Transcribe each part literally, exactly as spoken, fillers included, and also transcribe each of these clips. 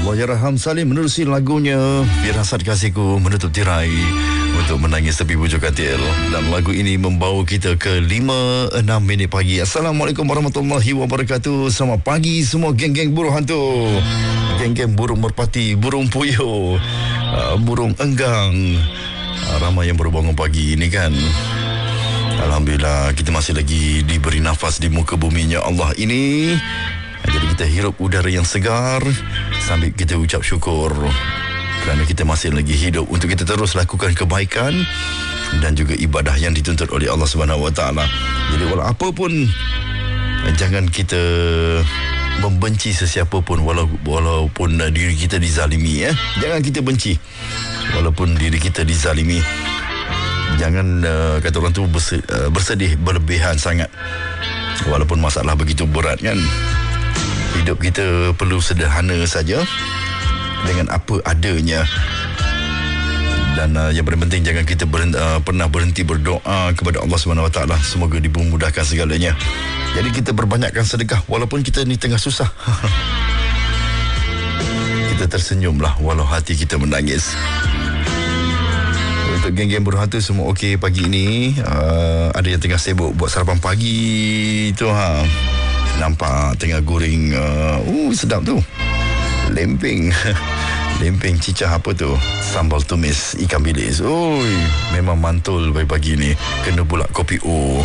Allahyarham Salim menerusi lagunya Firasat Kasihku menutup tirai untuk menangis tepi bujur katil. Dan lagu ini membawa kita ke lima enam minit pagi. Assalamualaikum warahmatullahi wabarakatuh. Selamat pagi semua geng-geng burung hantu, geng-geng burung merpati, burung puyuh, uh, burung enggang, uh, ramai yang baru bangun pagi ini kan. Alhamdulillah kita masih lagi diberi nafas di muka buminya Allah ini. Jadi kita hirup udara yang segar sambil kita ucap syukur kerana kita masih lagi hidup untuk kita terus lakukan kebaikan dan juga ibadah yang dituntut oleh Allah Subhanahu Wa Taala. Jadi walau apa pun, jangan kita membenci sesiapa pun walau, walaupun diri kita dizalimi ya. Jangan kita benci walaupun diri kita dizalimi. Jangan uh, kata orang tu berse, uh, bersedih berlebihan sangat walaupun masalah begitu berat kan. Hidup kita perlu sederhana saja dengan apa adanya. Dan uh, yang paling penting jangan kita berhenti, uh, pernah berhenti berdoa kepada Allah Subhanahu Wa Taala semoga dimudahkan segalanya. Jadi kita perbanyakkan sedekah walaupun kita ni tengah susah. Kita tersenyumlah walau hati kita menangis. Untuk geng-geng burung hantu semua okey pagi ini. Uh, ada yang tengah sibuk buat sarapan pagi tu ha. Nampak tengah goreng uh, uh sedap tu. Lempeng. Lempeng cicah apa tu? Sambal tumis ikan bilis. Oi, memang mantul pagi-pagi ni. Kena pula kopi O.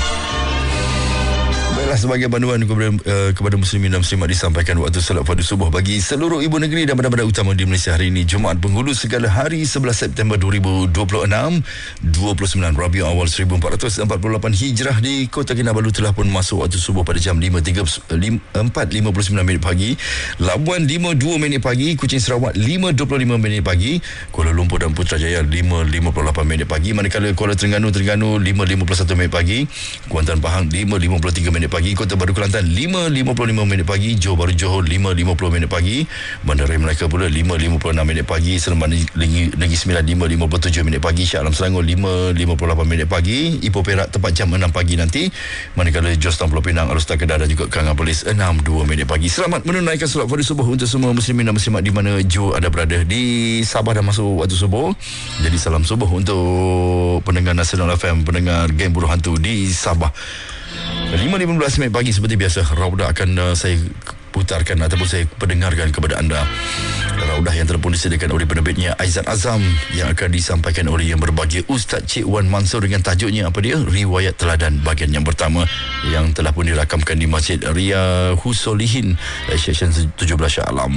Baiklah, sebagai panduan kepada, uh, kepada muslimin dan muslimat disampaikan waktu solat fardu subuh bagi seluruh ibu negeri dan bandar-bandar utama di Malaysia hari ini Jumaat Penghulu segala hari sebelas September dua ribu dua puluh enam, dua puluh sembilan Rabiul Awal seribu empat ratus empat puluh lapan Hijrah. Di Kota Kinabalu telah pun masuk waktu subuh pada jam empat lima puluh sembilan minit pagi, Labuan lima dua minit pagi, Kuching Sarawak lima dua puluh lima minit pagi, Kuala Lumpur dan Putrajaya lima lima puluh lapan minit pagi, manakala Kuala Terengganu Terengganu lima lima puluh satu minit pagi, Kuantan Pahang lima lima puluh tiga minit pagi, Kota Baru Kelantan lima lima puluh lima minit pagi, Johor Bahru Johor lima lima puluh minit pagi, Bandaraya Melaka pula lima lima puluh enam minit pagi, Seremban Negeri Sembilan lima lima puluh tujuh minit pagi, Shah Alam Selangor lima lima puluh lapan minit pagi, Ipoh Perak tepat jam enam pagi nanti, manakala Jos Pulau Pinang, Arustar Kedah dan juga Kangan Polis enam dua minit pagi. Selamat menunaikan solat fardu subuh untuk semua muslimin dan muslimat di mana jua ada berada. Di Sabah dah masuk waktu subuh. Jadi salam subuh untuk pendengar Nasional F M, pendengar geng burung hantu di Sabah. lima lima belas minit pagi seperti biasa Raudah akan uh, saya putarkan ataupun saya pendengarkan kepada anda. Raudah yang telah pun disediakan oleh penerbitnya Aizat Azam yang akan disampaikan oleh yang berbahagia Ustaz Cik Wan Mansur dengan tajuknya apa dia? Riwayat Teladan bahagian yang pertama yang telah pun dirakamkan di Masjid Ria Husolihin Session tujuh belas Shah Alam.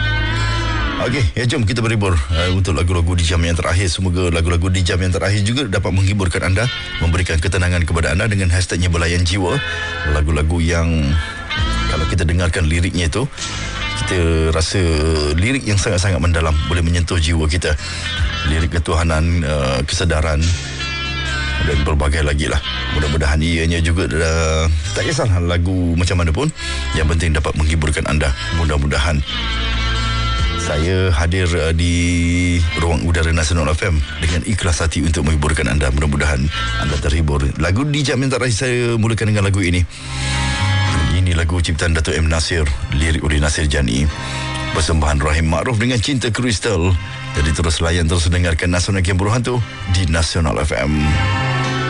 Okey, ya jom kita berhibur uh, untuk lagu-lagu di jam yang terakhir. Semoga lagu-lagu di jam yang terakhir juga dapat menghiburkan anda, memberikan ketenangan kepada anda dengan hashtagnya Belayan Jiwa. Lagu-lagu yang kalau kita dengarkan liriknya itu, kita rasa lirik yang sangat-sangat mendalam, boleh menyentuh jiwa kita. Lirik ketuhanan, uh, kesedaran dan berbagai lagi lah. Mudah-mudahan ianya juga uh, tak kisahlah lagu macam mana pun, yang penting dapat menghiburkan anda. Mudah-mudahan saya hadir uh, di ruang udara Nasional F M dengan ikhlas hati untuk menghiburkan anda. Mudah-mudahan anda terhibur. Lagu di jam yang terakhir saya mulakan dengan lagu ini. Ini lagu ciptaan Dato' M. Nasir, lirik oleh Nasir Jani, persembahan Rahim Ma'ruf dengan Cinta Kristal. Jadi terus layan, terus dengarkan Nasional Geng Burung Hantu di Nasional F M.